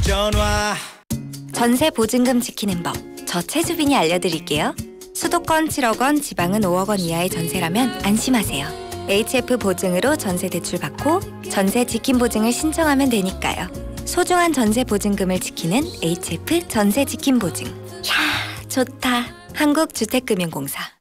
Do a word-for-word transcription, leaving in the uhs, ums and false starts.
전화. 전세 보증금 지키는 법, 저 최주빈이 알려드릴게요. 수도권 칠억 원, 지방은 오억 원 이하의 전세라면 안심하세요. 에이치에프 보증으로 전세 대출 받고 전세 지킴 보증을 신청하면 되니까요. 소중한 전세 보증금을 지키는 에이치에프 전세 지킴 보증. 이야, 좋다. 한국주택금융공사.